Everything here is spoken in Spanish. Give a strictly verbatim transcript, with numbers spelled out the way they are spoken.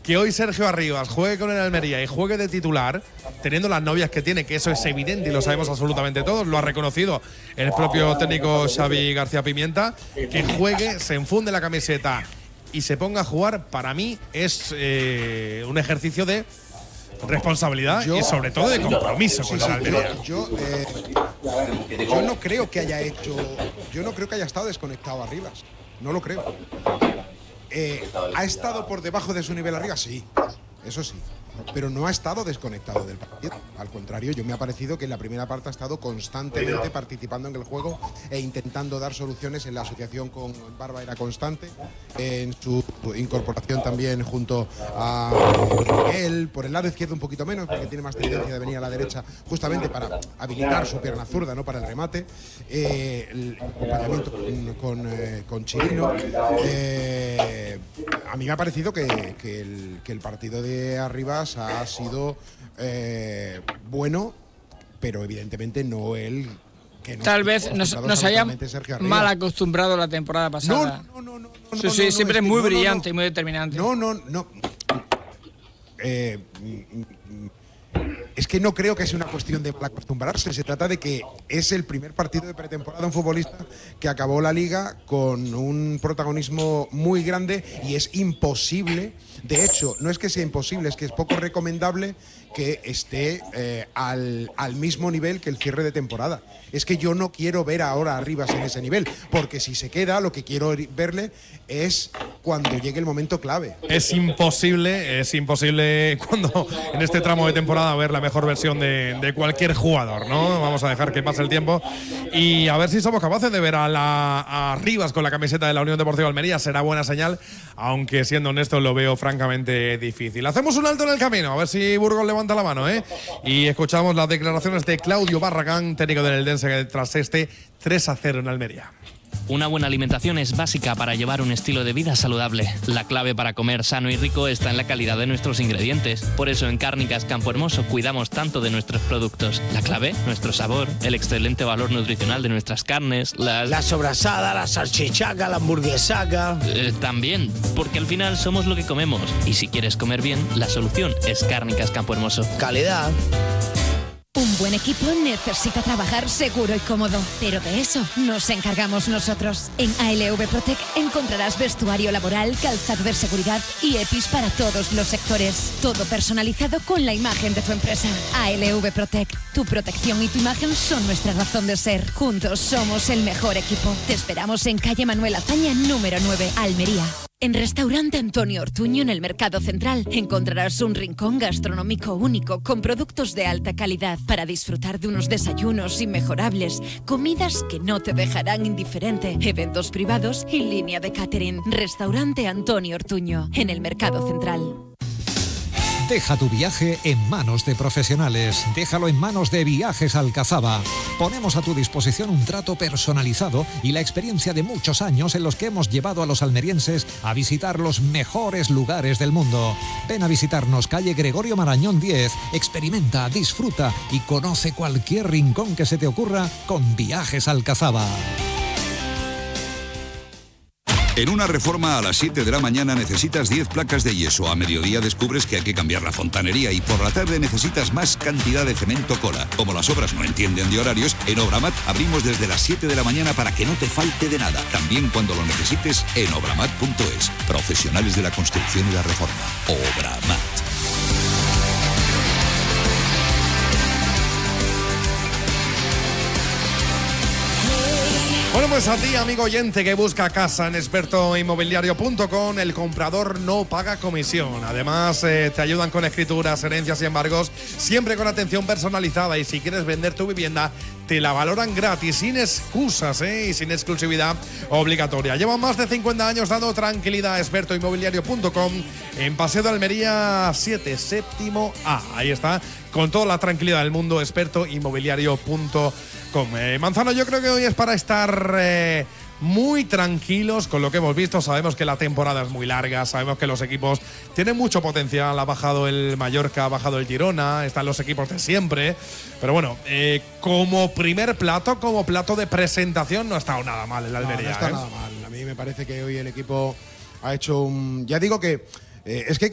que hoy Sergio Arribas juegue con el Almería y juegue de titular, teniendo las novias que tiene, que eso es evidente y lo sabemos absolutamente todos, lo ha reconocido el propio técnico Xavi García Pimienta, que juegue, se enfunde la camiseta y se ponga a jugar, para mí es eh, un ejercicio de responsabilidad yo, y sobre todo de compromiso sí, con sí, el Almería. Yo, yo, eh, yo no creo que haya hecho, yo no creo que haya estado desconectado Arribas, no lo creo. Eh, ¿Ha estado por debajo de su nivel arriba? Sí, eso sí. Pero no ha estado desconectado del partido. Al contrario, yo me ha parecido que en la primera parte ha estado constantemente participando en el juego e intentando dar soluciones. En la asociación con Barba era constante. En su incorporación también junto a él, por el lado izquierdo un poquito menos, porque tiene más tendencia de venir a la derecha, justamente para habilitar su pierna zurda, ¿no? Para el remate. Eh, el acompañamiento con, con, eh, con Chirino. Eh, a mí me ha parecido que, que, el, que el partido de Arribas ha sido eh, bueno, pero evidentemente no el que nos, tal vez nos, nos haya mal acostumbrado la temporada pasada. No, no, no, no, sí, no, sí, no, siempre no, es muy no, brillante no, y muy determinante. No, no, no. Eh, es que no creo que sea una cuestión de mal acostumbrarse. Se trata de que es el primer partido de pretemporada de un futbolista que acabó la liga con un protagonismo muy grande y es imposible. De hecho, no es que sea imposible, es que es poco recomendable que esté eh, al, al mismo nivel que el cierre de temporada. Es que yo no quiero ver ahora a Arribas en ese nivel, porque si se queda, lo que quiero verle es cuando llegue el momento clave. Es imposible, es imposible cuando en este tramo de temporada ver la mejor versión de, de cualquier jugador, ¿no? Vamos a dejar que pase el tiempo y a ver si somos capaces de ver a, la, a Arribas con la camiseta de la Unión Deportiva Almería. Será buena señal, aunque siendo honesto lo veo francamente difícil. Hacemos un alto en el camino, a ver si Burgos levanta la mano, ¿eh? Y escuchamos las declaraciones de Claudio Barragán, técnico del Eldense, tras este tres a cero en Almería. Una buena alimentación es básica para llevar un estilo de vida saludable. La clave para comer sano y rico está en la calidad de nuestros ingredientes. Por eso en Cárnicas Campo Hermoso cuidamos tanto de nuestros productos. La clave, nuestro sabor, el excelente valor nutricional de nuestras carnes, las… La sobrasada, la salchichaca, la hamburguesaca… Eh, también, porque al final somos lo que comemos. Y si quieres comer bien, la solución es Cárnicas Campo Hermoso. Calidad. Un buen equipo necesita trabajar seguro y cómodo, pero de eso nos encargamos nosotros. En A L V Protec encontrarás vestuario laboral, calzado de seguridad y E P I S para todos los sectores. Todo personalizado con la imagen de tu empresa. A L V Protec, tu protección y tu imagen son nuestra razón de ser. Juntos somos el mejor equipo. Te esperamos en calle Manuel Azaña, número nueve, Almería. En Restaurante Antonio Ortuño, en el Mercado Central, encontrarás un rincón gastronómico único con productos de alta calidad para disfrutar de unos desayunos inmejorables, comidas que no te dejarán indiferente, eventos privados y línea de catering. Restaurante Antonio Ortuño, en el Mercado Central. Deja tu viaje en manos de profesionales. Déjalo en manos de Viajes Alcazaba. Ponemos a tu disposición un trato personalizado y la experiencia de muchos años en los que hemos llevado a los almerienses a visitar los mejores lugares del mundo. Ven a visitarnos calle Gregorio Marañón diez. Experimenta, disfruta y conoce cualquier rincón que se te ocurra con Viajes Alcazaba. En una reforma a las siete de la mañana necesitas diez placas de yeso. A mediodía descubres que hay que cambiar la fontanería y por la tarde necesitas más cantidad de cemento cola. Como las obras no entienden de horarios, en Obramat abrimos desde las siete de la mañana para que no te falte de nada. También cuando lo necesites en obramat punto es. Profesionales de la construcción y la reforma. Obramat. Bueno, pues a ti, amigo oyente que busca casa en experto inmobiliario punto com, el comprador no paga comisión. Además, eh, te ayudan con escrituras, herencias y embargos, siempre con atención personalizada. Y si quieres vender tu vivienda, te la valoran gratis, sin excusas, ¿eh? Y sin exclusividad obligatoria. Llevan más de cincuenta años dando tranquilidad a experto inmobiliario punto com en Paseo de Almería siete, séptimo A. Ahí está, con toda la tranquilidad del mundo, experto inmobiliario punto com. Eh, Manzano, yo creo que hoy es para estar eh, muy tranquilos con lo que hemos visto. Sabemos que la temporada es muy larga, sabemos que los equipos tienen mucho potencial. Ha bajado el Mallorca, ha bajado el Girona, están los equipos de siempre. Pero bueno, eh, como primer plato, como plato de presentación, no ha estado nada mal el Almería. No, no está ¿eh? nada mal. A mí me parece que hoy el equipo ha hecho un… Ya digo que… Eh, es que